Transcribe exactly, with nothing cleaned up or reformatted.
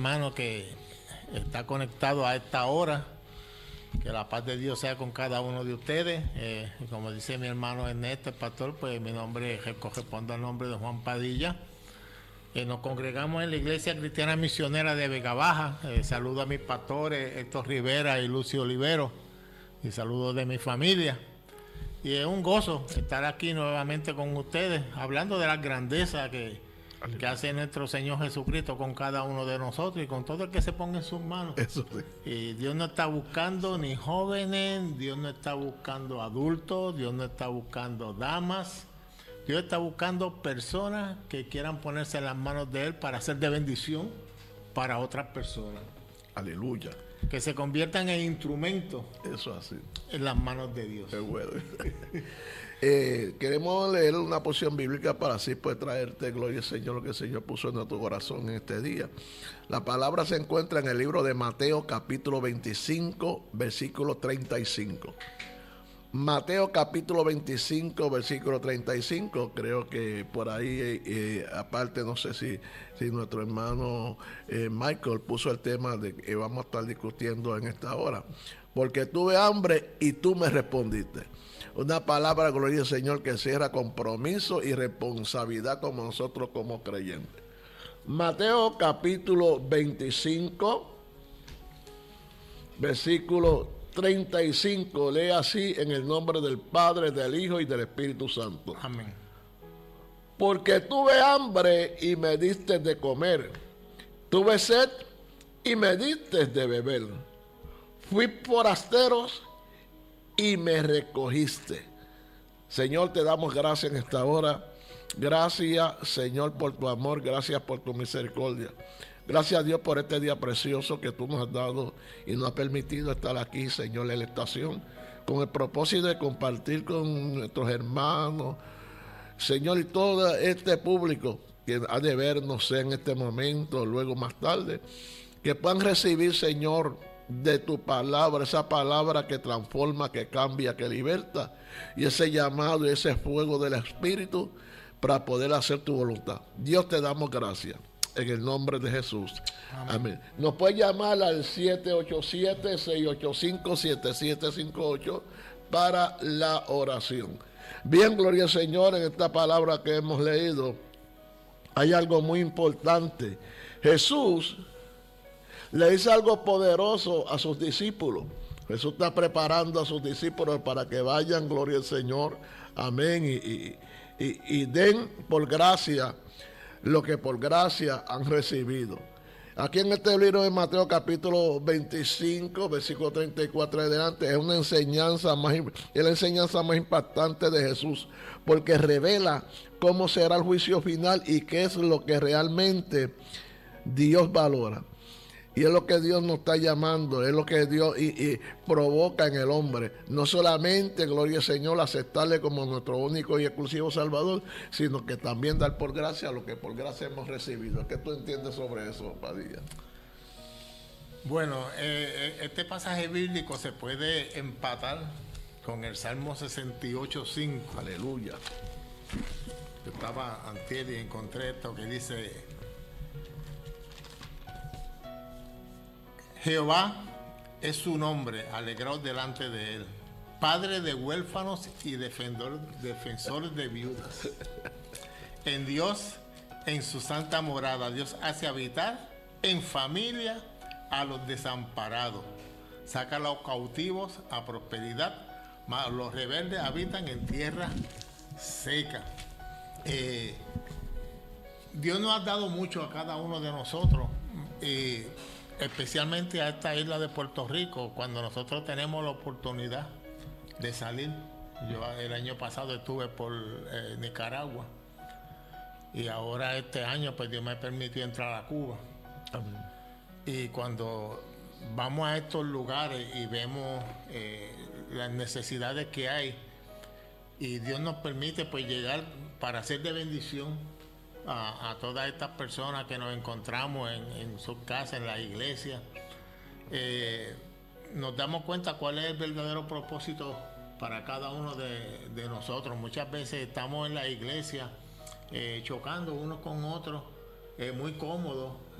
hermano que está conectado a esta hora. Que la paz de Dios sea con cada uno de ustedes. Eh, y como dice mi hermano Ernesto, el pastor, pues mi nombre corresponde al nombre de Juan Padilla. Eh, nos congregamos en la Iglesia Cristiana Misionera de Vega Baja. Eh, saludo a mis pastores, Héctor Rivera y Lucio Olivero. Y saludos de mi familia. Y es un gozo estar aquí nuevamente con ustedes, hablando de la grandeza que, que hace nuestro Señor Jesucristo con cada uno de nosotros y con todo el que se ponga en sus manos. Eso sí. Y Dios no está buscando ni jóvenes, Dios no está buscando adultos, Dios no está buscando damas. Dios está buscando personas que quieran ponerse en las manos de Él para ser de bendición para otras personas. Aleluya. Que se conviertan en instrumentos. Eso así. En las manos de Dios. Qué bueno. eh, queremos leer una porción bíblica para así pues traerte, gloria al Señor, lo que el Señor puso en nuestro corazón en este día. La palabra se encuentra en el libro de Mateo capítulo veinticinco, versículo treinta y cinco. Mateo capítulo veinticinco, versículo treinta y cinco, creo que por ahí, eh, aparte, no sé si, si nuestro hermano eh, Michael puso el tema de que vamos a estar discutiendo en esta hora. Porque tuve hambre y tú me respondiste. Una palabra, gloria al Señor, que cierra compromiso y responsabilidad como nosotros como creyentes. Mateo capítulo veinticinco, versículo treinta y cinco, lee así en el nombre del Padre, del Hijo y del Espíritu Santo. Amén. Porque tuve hambre y me diste de comer, tuve sed y me diste de beber, fui forastero y me recogiste. Señor, te damos gracias en esta hora. Gracias, Señor, por tu amor, gracias por tu misericordia. Gracias a Dios por este día precioso que tú nos has dado y nos has permitido estar aquí, Señor, en la estación, con el propósito de compartir con nuestros hermanos, Señor, y todo este público que ha de vernos en este momento, luego más tarde, que puedan recibir, Señor, de tu palabra, esa palabra que transforma, que cambia, que liberta, y ese llamado y ese fuego del Espíritu para poder hacer tu voluntad. Dios, te damos gracias. En el nombre de Jesús. Amén. Amén. Nos puede llamar al siete ocho siete, seis ocho cinco, siete siete cinco ocho para la oración. Bien, gloria al Señor, en esta palabra que hemos leído hay algo muy importante. Jesús le dice algo poderoso a sus discípulos. Jesús está preparando a sus discípulos para que vayan, gloria al Señor. Amén. Y, y, y, y den por gracia lo que por gracia han recibido. Aquí en este libro de Mateo capítulo veinticinco, versículo treinta y cuatro adelante, es una enseñanza más, es la enseñanza más impactante de Jesús, porque revela cómo será el juicio final y qué es lo que realmente Dios valora. Y es lo que Dios nos está llamando, es lo que Dios y, y provoca en el hombre. No solamente, gloria al Señor, aceptarle como nuestro único y exclusivo Salvador, sino que también dar por gracia lo que por gracia hemos recibido. ¿Qué tú entiendes sobre eso, Padilla? Bueno, eh, este pasaje bíblico se puede empatar con el Salmo sesenta y ocho, cinco. Aleluya. Yo estaba antier y encontré esto que dice: Jehová es su nombre, alegraos delante de él, Padre de huérfanos y defensor, defensor de viudas. En Dios, en su santa morada, Dios hace habitar en familia a los desamparados. Saca a los cautivos a prosperidad, mas los rebeldes habitan en tierra seca. Eh, Dios nos ha dado mucho a cada uno de nosotros. Eh, especialmente a esta isla de Puerto Rico, cuando nosotros tenemos la oportunidad de salir. Yo el año pasado estuve por eh, Nicaragua y ahora este año pues Dios me permitió entrar a Cuba. Amén. Y cuando vamos a estos lugares y vemos eh, las necesidades que hay y Dios nos permite pues llegar para ser de bendición A, a todas estas personas que nos encontramos en, en sus casas, en la iglesia, eh, nos damos cuenta cuál es el verdadero propósito para cada uno de, de nosotros. Muchas veces estamos en la iglesia eh, chocando unos con otros, eh, muy cómodos,